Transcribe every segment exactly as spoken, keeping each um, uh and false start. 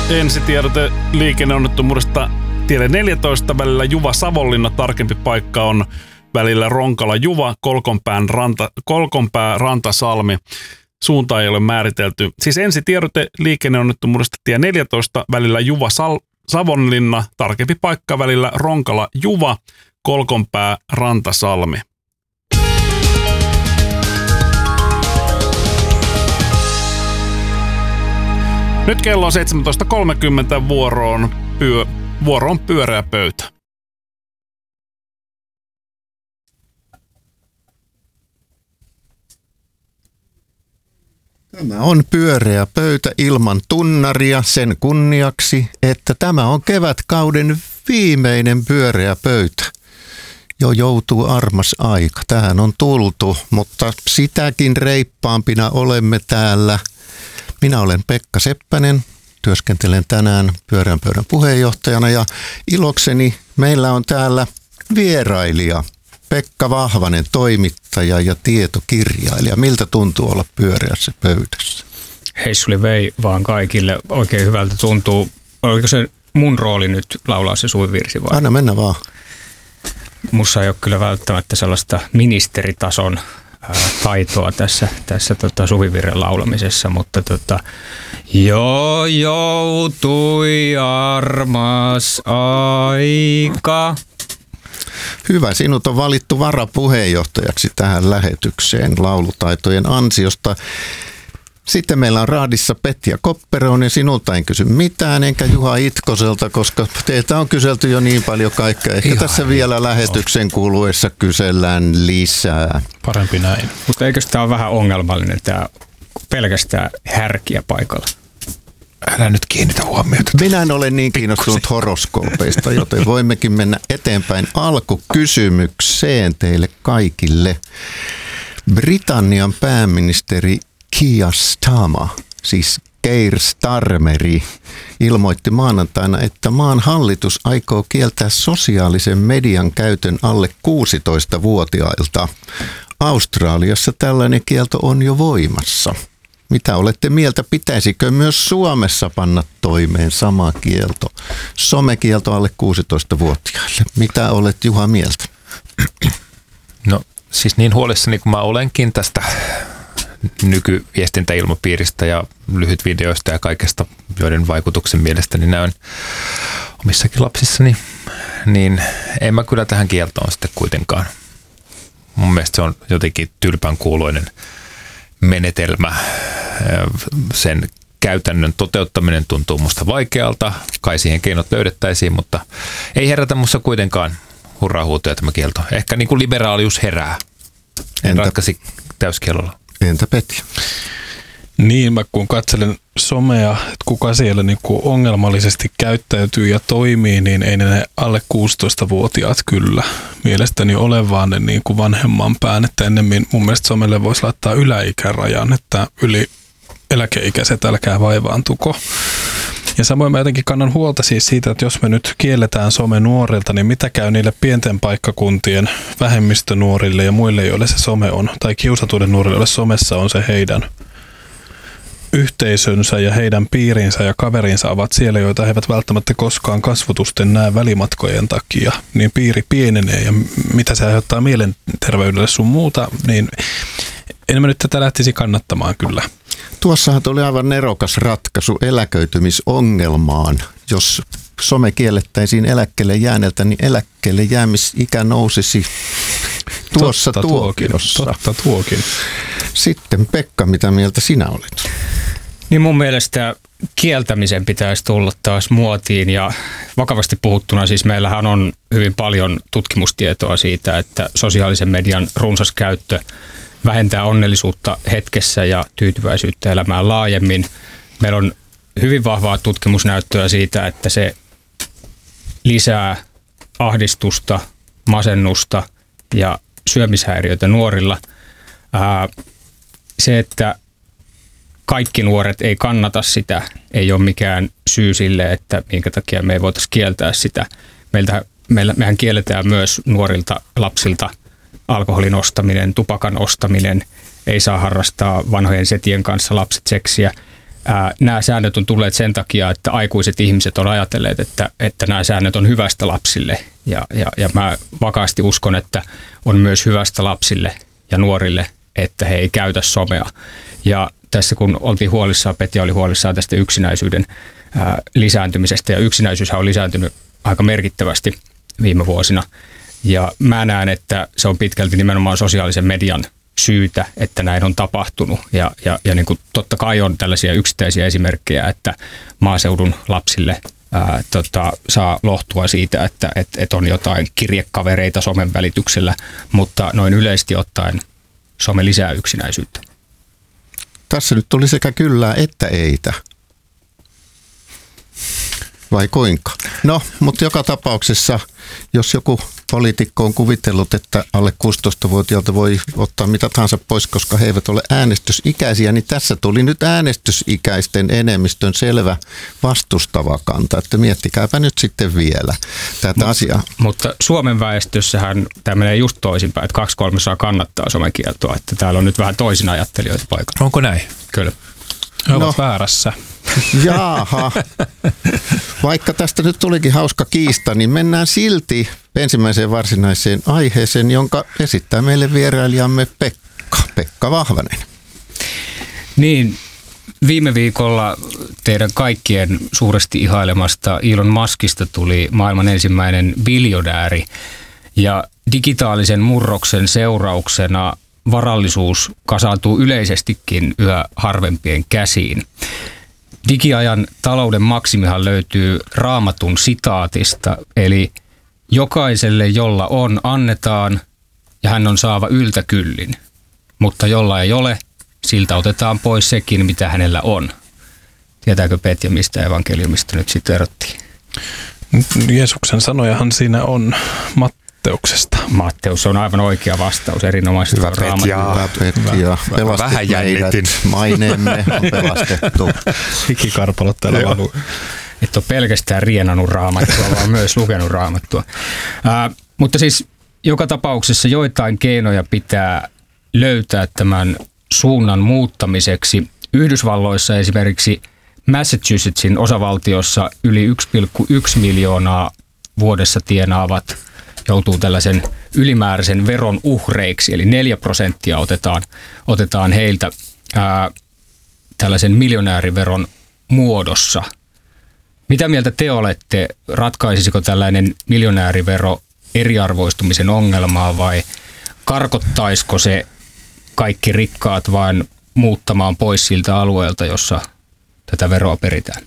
Ensitiedote liikenneonnettomuudesta tielle neljätoista välillä Juva-Savonlinna. Tarkempi paikka on välillä Ronkala-Juva, Kolkonpään ranta, Kolkonpää Rantasalmi. Suunta ei ole määritelty. Siis ensitiedote liikenneonnettomuudesta tie neljätoista välillä Juva-Savonlinna. Tarkempi paikka välillä Ronkala-Juva, Kolkonpää Rantasalmi. Nyt kello on seitsemäntoista kolmekymmentä, vuoroon, pyö, vuoroon pyöreä pöytä. Tämä on pyöreä pöytä ilman tunnaria sen kunniaksi, että tämä on kevätkauden viimeinen pyöreä pöytä. Jo joutuu armas aika. Tähän on tultu, mutta sitäkin reippaampina olemme täällä. Minä olen Pekka Seppänen, työskentelen tänään pyöreän pöydän puheenjohtajana ja ilokseni meillä on täällä vierailija Pekka Vahvanen, toimittaja ja tietokirjailija. Miltä tuntuu olla pyöreässä pöydässä? Heissuli vei vaan kaikille. Oikein hyvältä tuntuu. Oliko se mun rooli nyt laulaa se suvivirsi vai? Anna mennä vaan. Musta ei ole kyllä välttämättä sellaista ministeritason taitoa tässä, tässä tota suvivirren laulamisessa, mutta tota, jo joutui armas aika. Hyvä, sinut on valittu varapuheenjohtajaksi tähän lähetykseen laulutaitojen ansiosta. Sitten meillä on raadissa Petja Kopperoon ja sinulta en kysy mitään, enkä Juha Itkoselta, koska teiltä on kyselty jo niin paljon kaikkea. Ehkä Ihan tässä vielä lähetyksen kuluessa kysellään lisää. Parempi näin. Mutta eikö tämä ole vähän ongelmallinen, tämä pelkästään härkiä paikalla? Älä nyt kiinnitä huomiota. Minä en ole niin kiinnostunut horoskoopeista, joten voimmekin mennä eteenpäin alkukysymykseen teille kaikille. Britannian pääministeri Keir Starmer, siis Keir Starmeri, ilmoitti maanantaina, että maan hallitus aikoo kieltää sosiaalisen median käytön alle kuusitoistavuotiailta. Australiassa tällainen kielto on jo voimassa. Mitä olette mieltä, pitäisikö myös Suomessa panna toimeen sama kielto? Somekielto alle kuusitoistavuotiaille. Mitä olet, Juha, mieltä? No siis niin huolissani kuin mä olenkin tästä nykyviestintäilmapiiristä ja lyhytvideoista ja kaikesta, joiden vaikutuksen mielestäni näen omissakin lapsissani, niin en mä kyllä tähän kieltoon sitten kuitenkaan. Mun mielestä se on jotenkin tylpän kuuloinen menetelmä. Sen käytännön toteuttaminen tuntuu musta vaikealta. Kai siihen keinot löydettäisiin, mutta ei herätä musta kuitenkaan hurraa-huutoja tämä kielto. Ehkä niin kuin liberaalius herää. En Entä? ratkaisi täyskielolla. Entä Petja? Niin, mä kun katselen somea, että kuka siellä niin kuin ongelmallisesti käyttäytyy ja toimii, niin ei ne alle kuusitoistavuotiaat kyllä mielestäni ole, vaan ne niin kuin vanhemman pään. Että ennemmin mun mielestä somelle voisi laittaa yläikärajan, että yli eläkeikäiset älkää vaivaantuko. Ja samoin mä jotenkin kannan huolta siis siitä, että jos me nyt kielletään some nuorilta, niin mitä käy niille pienten paikkakuntien vähemmistönuorille ja muille, joille se some on, tai kiusatuiden nuorille, joille somessa on se heidän yhteisönsä ja heidän piirinsä ja kaverinsa ovat siellä, joita he eivät välttämättä koskaan kasvotusten näe välimatkojen takia, niin piiri pienenee ja mitä se aiheuttaa mielenterveydelle sun muuta, niin en mä nyt tätä lähtisi kannattamaan kyllä. Tuossahan tuli aivan nerokas ratkaisu eläköitymisongelmaan. Jos some kiellettäisiin eläkkeelle jääneeltä, niin eläkkeelle jäämisikä nousisi tuossa totta tuokiossa. Tuokin, totta tuokin. Sitten Pekka, mitä mieltä sinä olet? Niin mun mielestä kieltämisen pitäisi tulla taas muotiin ja vakavasti puhuttuna siis meillähän on hyvin paljon tutkimustietoa siitä, että sosiaalisen median runsas käyttö vähentää onnellisuutta hetkessä ja tyytyväisyyttä elämään laajemmin. Meillä on hyvin vahvaa tutkimusnäyttöä siitä, että se lisää ahdistusta, masennusta ja syömishäiriöitä nuorilla. Ää, se, että kaikki nuoret ei kannata sitä, ei ole mikään syy sille, että minkä takia me ei voitaisiin kieltää sitä. Meiltä, meillä, mehän kielletään myös nuorilta lapsilta alkoholin ostaminen, tupakan ostaminen, ei saa harrastaa vanhojen setien kanssa lapset seksiä. ää, nämä säännöt on tulleet sen takia, että aikuiset ihmiset on ajatelleet, että, että nämä säännöt on hyvästä lapsille. Ja, ja, ja mä vakaasti uskon, että on myös hyvästä lapsille ja nuorille, että he ei käytä somea. Ja tässä kun oltiin huolissaan, Petja oli huolissaan tästä yksinäisyyden ää, lisääntymisestä, ja yksinäisyyshän on lisääntynyt aika merkittävästi viime vuosina. Ja mä näen, että se on pitkälti nimenomaan sosiaalisen median syytä, että näin on tapahtunut. Ja, ja, ja niin kuin totta kai on tällaisia yksittäisiä esimerkkejä, että maaseudun lapsille ää, tota, saa lohtua siitä, että et, et on jotain kirjekavereita somen välityksellä, mutta noin yleisesti ottaen some lisää yksinäisyyttä. Tässä nyt tuli sekä kyllä että eitä. Vai kuinka? No, mutta joka tapauksessa, jos joku poliitikko on kuvitellut, että alle kuusitoistavuotiaalta voi ottaa mitä tahansa pois, koska he eivät ole äänestysikäisiä, niin tässä tuli nyt äänestysikäisten enemmistön selvä vastustava kanta. Että miettikääpä nyt sitten vielä tätä Mut, asiaa. Mutta Suomen väestössähän tämä menee just toisinpäin, että kaksi kolmasosaa kannattaa somekieltoa. Että täällä on nyt vähän toisin ajattelijoita paikalla. Onko näin? Kyllä. He ovat No. väärässä. Jaaha. Vaikka tästä nyt tulikin hauska kiista, niin mennään silti ensimmäiseen varsinaiseen aiheeseen, jonka esittää meille vierailijamme Pekka, Pekka Vahvanen. Niin, viime viikolla teidän kaikkien suuresti ihailemasta Elon Muskista tuli maailman ensimmäinen biljonääri. Ja digitaalisen murroksen seurauksena varallisuus kasaantuu yleisestikin yhä harvempien käsiin. Digiajan talouden maksimihan löytyy Raamatun sitaatista, eli jokaiselle, jolla on, annetaan ja hän on saava yltäkyllin, mutta jolla ei ole, siltä otetaan pois sekin, mitä hänellä on. Tietääkö Petja, mistä evankeliumista nyt sitten erottiin? Jeesuksen sanojahan siinä on Matteuksesta. Matteus on aivan oikea vastaus, erinomaisesti Hyvä Raamatun. Petja. Hyvä Petja, pelastit Vähän meidät, jännitin. maineemme on pelastettu. Hikikarpalot täällä valuu. Et ole pelkästään rienannut Raamattua, vaan myös lukenut Raamattua. Ää, mutta siis joka tapauksessa joitain keinoja pitää löytää tämän suunnan muuttamiseksi. Yhdysvalloissa esimerkiksi Massachusettsin osavaltiossa yli yksi pilkku yksi miljoonaa vuodessa tienaavat joutuu tällaisen ylimääräisen veron uhreiksi, eli neljä prosenttia otetaan, otetaan heiltä ää, tällaisen miljonääriveron muodossa. Mitä mieltä te olette? Ratkaisisiko tällainen miljonäärivero eriarvoistumisen ongelmaa vai karkottaisiko se kaikki rikkaat vain muuttamaan pois siltä alueelta, jossa tätä veroa peritään?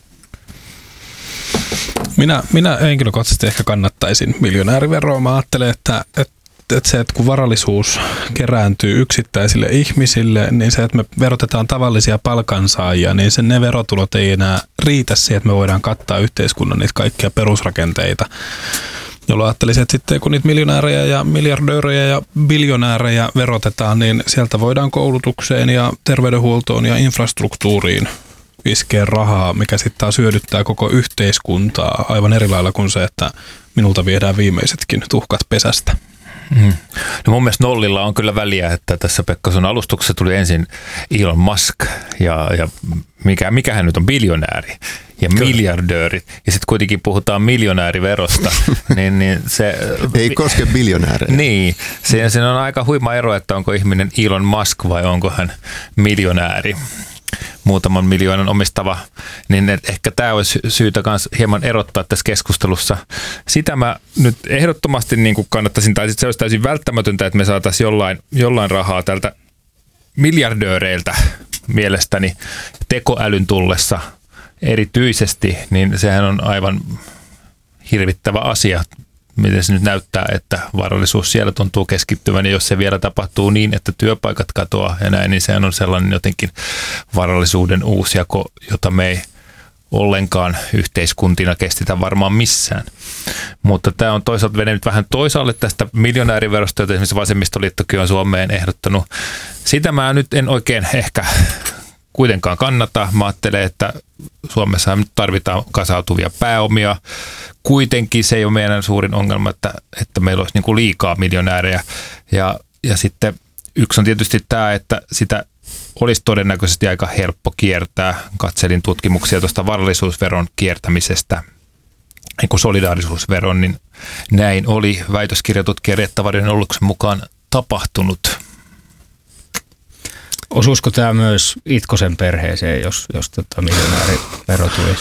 Minä, minä henkilökohtaisesti ehkä kannattaisin miljonääriveroa. Mä ajattelen, että, että, että se, että kun varallisuus kerääntyy yksittäisille ihmisille, niin se, että me verotetaan tavallisia palkansaajia, niin sen ne verotulot ei enää riitä siihen, että me voidaan kattaa yhteiskunnan niitä kaikkia perusrakenteita. Jolloin ajattelisin, että sitten kun niitä miljonäärejä ja miljardöörejä ja biljonäärejä verotetaan, niin sieltä voidaan koulutukseen ja terveydenhuoltoon ja infrastruktuuriin iskeä rahaa, mikä sitten taas hyödyttää koko yhteiskuntaa aivan eri lailla kuin se, että minulta viedään viimeisetkin tuhkat pesästä. Mm. No mun mielestä nollilla on kyllä väliä, että tässä Pekka sun alustuksessa tuli ensin Elon Musk ja, ja mikä, mikähän nyt on biljonääri ja kyllä. miljardöörit ja sitten kuitenkin puhutaan miljonääriverosta. niin, niin se, Ei koske biljonäärejä. Niin, siinä, siinä on aika huima ero, että onko ihminen Elon Musk vai onko hän miljonääri. Muutaman miljoonan omistava, niin ehkä tämä olisi syytä myös hieman erottaa tässä keskustelussa. Sitä mä nyt ehdottomasti niin kuin kannattaisin, tai se olisi täysin välttämätöntä, että me saataisiin jollain, jollain rahaa tältä miljardööreiltä mielestäni tekoälyn tullessa erityisesti, niin sehän on aivan hirvittävä asia. Miten se nyt näyttää, että varallisuus siellä tuntuu keskittyvän, ja jos se vielä tapahtuu niin, että työpaikat katoaa ja näin, niin sehän on sellainen jotenkin varallisuuden uusjako, jota me ei ollenkaan yhteiskuntina kestetä varmaan missään. Mutta tämä on toisaalta vedennyt vähän toisaalle tästä miljonääriverosta, jota esimerkiksi vasemmistoliittokin on Suomeen ehdottanut. Sitä mä nyt en oikein ehkä kuitenkaan kannata. Mä ajattelen, että Suomessa nyt tarvitaan kasautuvia pääomia. Kuitenkin se ei ole meidän suurin ongelma, että, että meillä olisi niin kuin liikaa miljonäärejä. Ja, ja sitten yksi on tietysti tämä, että sitä olisi todennäköisesti aika helppo kiertää. Katselin tutkimuksia tuosta varallisuusveron kiertämisestä, niin kuin solidaarisuusveron, niin näin oli väitöskirjatutkija Reetta Varjonen Olluksen mukaan tapahtunut. Osuisiko tämä myös Itkosen perheeseen, jos, jos tota miljonäärivero tulisi?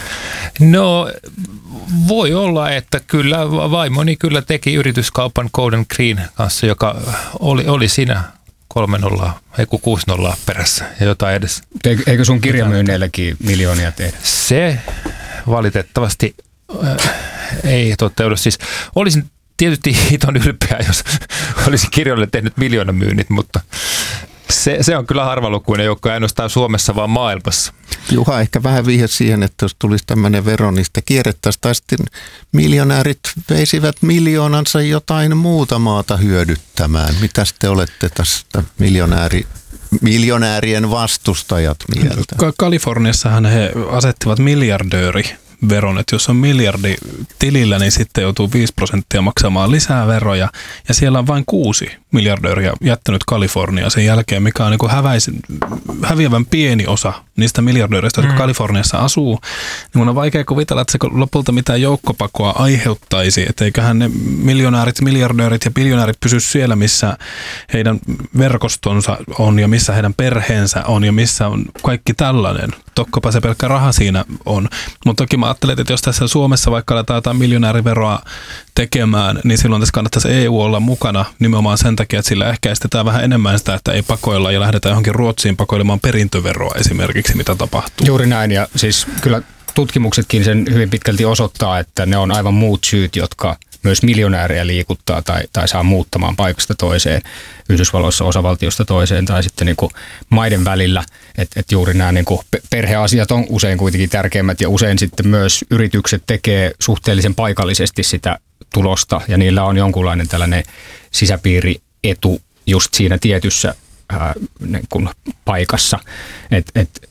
No voi olla, että kyllä vaimoni kyllä teki yrityskaupan Golden Green kanssa, joka oli, oli siinä kolme nollaa, ei kun kuusi nollaa perässä ja jotain edes. Eikö sun kirjamyynneilläkin miljoonia tehdä? Se valitettavasti äh, ei toteudu. Siis olisin tietysti hiton ylpeä, jos olisin kirjoille tehnyt miljoonan myynnit, mutta se, se on kyllä harvalukuinen joukko, ei ainoastaan Suomessa, vaan maailmassa. Juha ehkä vähän vihjasi siihen, että jos tulisi tämmöinen vero, niin sitä kierrettäisiin, tai sitten miljonäärit veisivät miljoonansa jotain muuta maata hyödyttämään. Mitäs te olette tästä miljonääri, miljonäärien vastustajat mieltä? Kaliforniassahan he asettivat miljardööri veron, että jos on miljardi tilillä, niin sitten joutuu viisi prosenttia maksamaan lisää veroja, ja siellä on vain kuusi miljardööriä jättänyt Kaliforniaa sen jälkeen, mikä on niin kuin häväis, häviävän pieni osa niistä miljardööreistä, jotka mm. Kaliforniassa asuu. Niin on vaikea kuvitella, että se lopulta mitään joukkopakoa aiheuttaisi, että eiköhän ne miljonäärit, miljardöörit ja biljonäärit pysy siellä, missä heidän verkostonsa on ja missä heidän perheensä on ja missä on kaikki tällainen. Tokkopa se pelkkä raha siinä on. Mutta toki mä ajattelen, että jos tässä Suomessa vaikka aletaan jotain miljonääriveroa tekemään, niin silloin tässä kannattaisi E U olla mukana nimenomaan sen takia, että sillä ehkäistetään vähän enemmän sitä, että ei pakoilla ja lähdetään johonkin Ruotsiin pakoilemaan perintöveroa esimerkiksi, mitä tapahtuu. Juuri näin, ja siis kyllä tutkimuksetkin sen hyvin pitkälti osoittaa, että ne on aivan muut syyt, jotka myös miljonäärejä liikuttaa tai, tai saa muuttamaan paikasta toiseen, Yhdysvalloissa osavaltiosta toiseen tai sitten niin kuin maiden välillä. Että et juuri nämä niin kuin perheasiat on usein kuitenkin tärkeimmät ja usein sitten myös yritykset tekee suhteellisen paikallisesti sitä tulosta ja niillä on jonkunlainen tällainen sisäpiirietu just siinä tietyssä ää, niin kuin paikassa. Et, et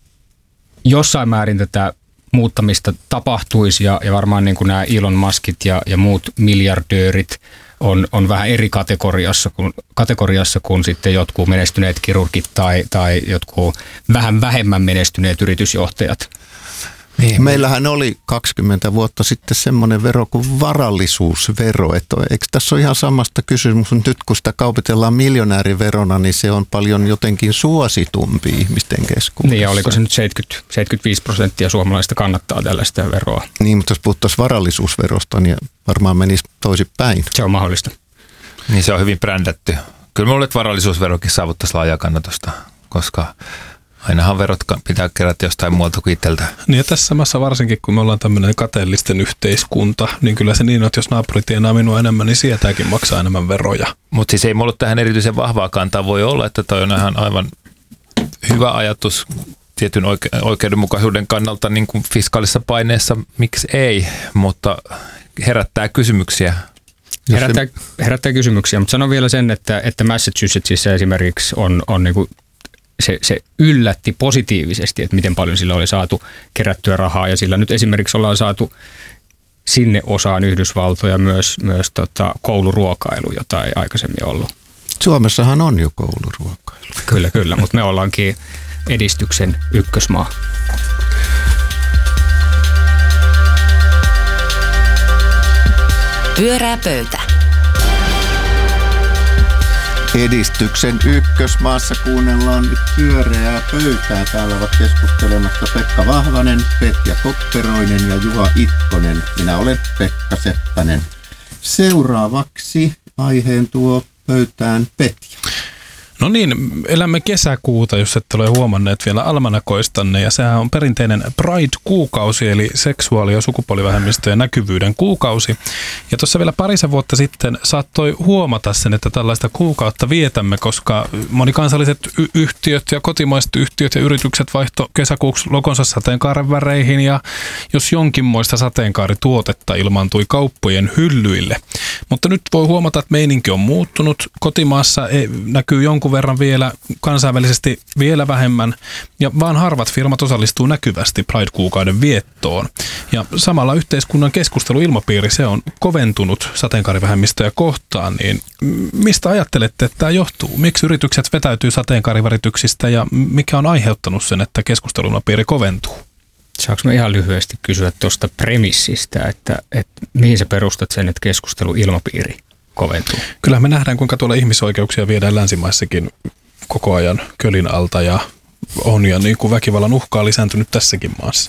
jossain määrin tätä muuttamista tapahtuisi ja, ja varmaan niin kuin nämä Elon Muskit ja, ja muut miljardöörit on, on vähän eri kategoriassa kuin, kategoriassa kuin sitten jotkut menestyneet kirurgit tai, tai jotkut vähän vähemmän menestyneet yritysjohtajat. Niin. Meillähän oli kaksikymmentä vuotta sitten semmoinen vero kuin varallisuusvero. Että eikö tässä ole ihan samasta kysymys? Nyt kun sitä kaupitellaan miljonääriverona, niin se on paljon jotenkin suositumpi ihmisten keskuudessa. Niin ja oliko se nyt seitsemänkymmentä, seitsemänkymmentäviisi prosenttia suomalaista kannattaa tällaista veroa? Niin, mutta jos puhuttaisiin varallisuusverosta, niin varmaan menisi toisinpäin. Se on mahdollista. Niin se on hyvin brändätty. Kyllä minulle varallisuusverokin saavuttaisi laajaa kannatusta, koska ainahan verot pitää kerätä jostain muualta kuin itseltä. Niin ja tässä samassa varsinkin, kun me ollaan tämmöinen kateellisten yhteiskunta, niin kyllä se niin on, että jos naapuri tienaa minua enemmän, niin sieltäkin maksaa enemmän veroja. Mutta siis ei mulla ole tähän erityisen vahvaa kantaa. Voi olla, että toi on ihan aivan hyvä ajatus tietyn oike- oikeudenmukaisuuden kannalta niin kuin fiskaalisessa paineessa. Miksi ei, mutta herättää kysymyksiä. Herättää, herättää kysymyksiä, mutta sanon vielä sen, että, että Massachusettsissa esimerkiksi on, on niin kuin Se, se yllätti positiivisesti, että miten paljon sillä oli saatu kerättyä rahaa ja sillä nyt esimerkiksi ollaan saatu sinne osaan Yhdysvaltoja myös, myös tota kouluruokailu, jota ei aikaisemmin ollut. Suomessahan on jo kouluruokailu. Kyllä, kyllä, mutta me ollaankin edistyksen ykkösmaa. Pyörää pöytä. Edistyksen ykkösmaassa kuunnellaan nyt pyöreää pöytää. Täällä ovat keskustelemassa Pekka Vahvanen, Petja Kopperoinen ja Juha Itkonen. Minä olen Pekka Seppänen. Seuraavaksi aiheen tuo pöytään Petja. No niin, elämme kesäkuuta, jos ette ole huomanneet vielä almanakoistanne, ja sehän on perinteinen Pride-kuukausi, eli seksuaali- ja sukupuolivähemmistöjen näkyvyyden kuukausi. Ja tuossa vielä parisen vuotta sitten saattoi huomata sen, että tällaista kuukautta vietämme, koska monikansalliset y- yhtiöt ja kotimaiset yhtiöt ja yritykset vaihto kesäkuuksi logonsa sateenkaaren väreihin, ja jos jonkinmoista sateenkaarituotetta ilmaantui kauppojen hyllyille. Mutta nyt voi huomata, että meininki on muuttunut. Kotimaassa näkyy jonkun jonkun verran vielä, kansainvälisesti vielä vähemmän, ja vaan harvat firmat osallistuu näkyvästi Pride-kuukauden viettoon. Ja samalla yhteiskunnan keskusteluilmapiiri, se on koventunut sateenkaarivähemmistöjä kohtaan, niin mistä ajattelette, että tämä johtuu? Miksi yritykset vetäytyy sateenkaarivärityksistä ja mikä on aiheuttanut sen, että keskusteluilmapiiri koventuu? Saanko mä ihan lyhyesti kysyä tuosta premissistä, että, että mihin sä perustat sen, että keskusteluilmapiiri koventuu? Kyllähän me nähdään, kuinka tuolla ihmisoikeuksia viedään länsimaissakin koko ajan kölin alta ja on, ja niin kuin väkivallan uhka on lisääntynyt tässäkin maassa.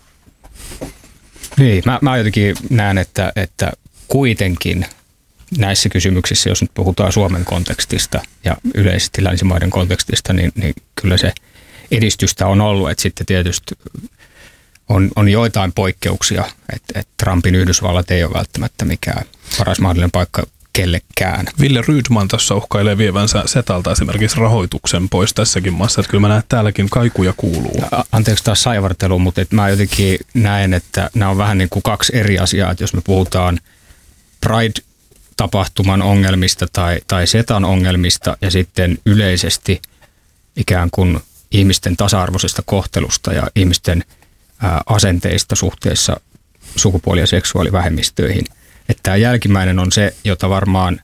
Niin, mä, mä jotenkin näen, että, että kuitenkin näissä kysymyksissä, jos nyt puhutaan Suomen kontekstista ja yleisesti länsimaiden kontekstista, niin, niin kyllä se edistystä on ollut, että sitten tietysti on, on joitain poikkeuksia, että, että Trumpin Yhdysvallat ei ole välttämättä mikään paras mahdollinen paikka kellekään. Ville Rydman tässä uhkailee vievänsä Setalta esimerkiksi rahoituksen pois tässäkin maassa, että kyllä mä näen, että täälläkin kaikuja kuuluu. Anteeksi taas saivartelu, mutta et mä jotenkin näen, että nämä on vähän niin kuin kaksi eri asiaa, että jos me puhutaan Pride-tapahtuman ongelmista tai, tai Setan ongelmista ja sitten yleisesti ikään kuin ihmisten tasa-arvoisesta kohtelusta ja ihmisten ää, asenteista suhteessa sukupuoli- ja seksuaalivähemmistöihin. Että tämä jälkimmäinen on se, jota varmaan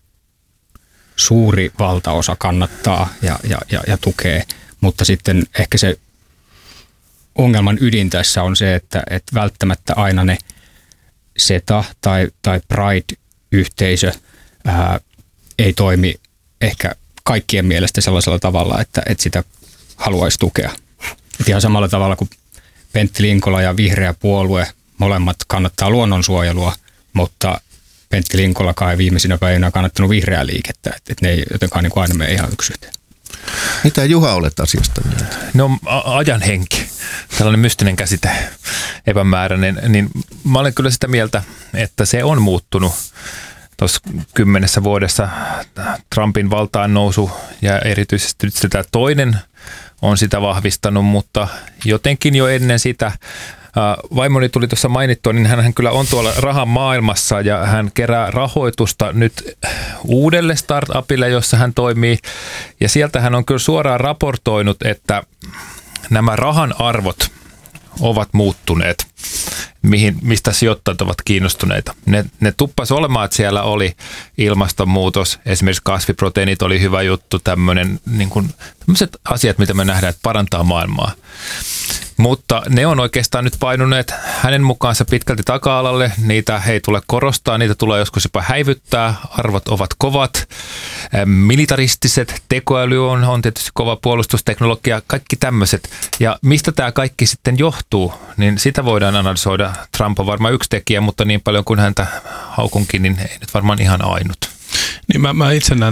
suuri valtaosa kannattaa ja, ja, ja, ja tukee, mutta sitten ehkä se ongelman ydin tässä on se, että, että välttämättä aina ne SETA tai, tai Pride-yhteisö ää, ei toimi ehkä kaikkien mielestä sellaisella tavalla, että, että sitä haluaisi tukea. Et ihan samalla tavalla kuin Pentti Linkola ja Vihreä puolue, molemmat kannattaa luonnonsuojelua, mutta Pentti Linkolakaan ei viimeisinä päivinä kannattanut vihreää liikettä, että et ne ei jotenkaan niin kuin aina mene ihan yksi yhteen. Mitä Juha olet asiasta mieltä? No ajan henki, tällainen mystinen käsite, epämääräinen, niin mä olen kyllä sitä mieltä, että se on muuttunut tuossa kymmenessä vuodessa. Trumpin valtaan nousu ja erityisesti nyt sitä toinen on sitä vahvistanut, mutta jotenkin jo ennen sitä, vaimoni tuli tuossa mainittua, niin hän kyllä on tuolla rahan maailmassa ja hän kerää rahoitusta nyt uudelle startupille, jossa hän toimii. Ja sieltä hän on kyllä suoraan raportoinut, että nämä rahan arvot ovat muuttuneet, mihin, mistä sijoittajat ovat kiinnostuneita. Ne, ne tuppasi olemaan, että siellä oli ilmastonmuutos, esimerkiksi kasviproteiinit oli hyvä juttu, tämmöinen, niin kuin, tämmöiset asiat, mitä me nähdään, että parantaa maailmaa. Mutta ne on oikeastaan nyt painuneet hänen mukaansa pitkälti taka-alalle. Niitä ei tule korostaa, niitä tulee joskus jopa häivyttää. Arvot ovat kovat. Militaristiset, tekoäly on, on tietysti kova puolustusteknologia, kaikki tämmöiset. Ja mistä tämä kaikki sitten johtuu, niin sitä voidaan analysoida. Trump on varmaan yksi tekijä, mutta niin paljon kuin häntä haukunkin, niin ei nyt varmaan ihan ainut. Niin mä, mä itse näen